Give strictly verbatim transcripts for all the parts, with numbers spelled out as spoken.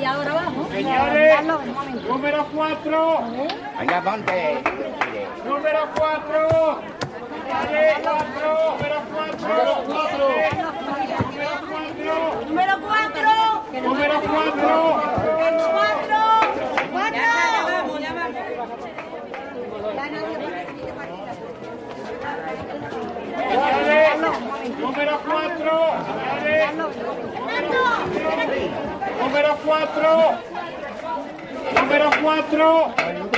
ahora abajo. Señores, número cuatro. Venga, ponte. Número cuatro. Señores, cuatro. Número cuatro. Número cuatro. Número cuatro. Cuatro. Cuatro. Señores, número cuatro. Señores, número cuatro. Número cuatro.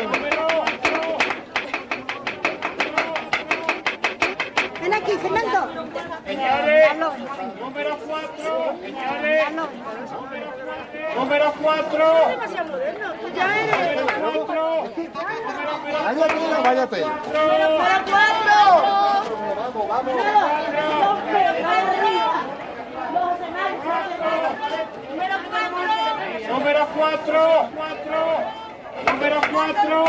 Ven aquí, Fernando. Señores, número cuatro. Señores, número cuatro. Número cuatro. Váyate, váyate. Número cuatro. Vamos, vamos. Número cuatro. Número cuatro.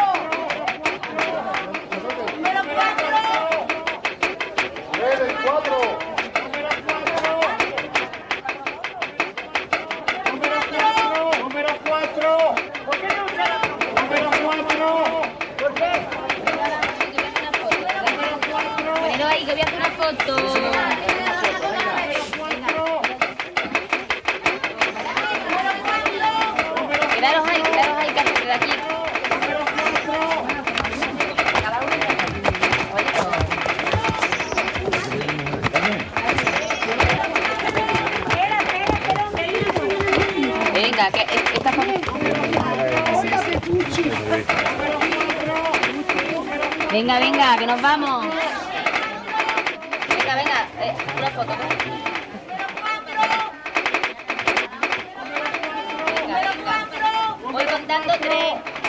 Nueve, cuatro. Número cuatro. Número cuatro. Ponelo ahí que voy a hacer una foto. Quedaros ahí, quedaros ahí, que de aquí. Venga, que esta foto. Venga, venga, que nos vamos. Venga, venga, eh, una foto. Venga, venga. Voy contando tres.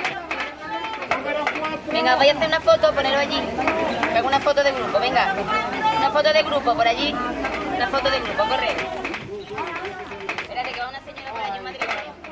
Venga, voy a hacer una foto, ponerlo allí. Que hago una foto de grupo, venga. Una foto de grupo por allí. Una foto de grupo, corre. Espérate que va una señora por allí en matrimonio.